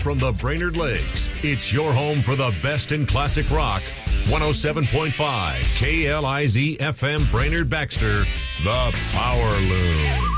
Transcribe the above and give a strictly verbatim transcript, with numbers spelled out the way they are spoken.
from the Brainerd Lakes, it's your home for the best in classic rock. one oh seven point five K L I Z F M Brainerd Baxter, the Power Loom.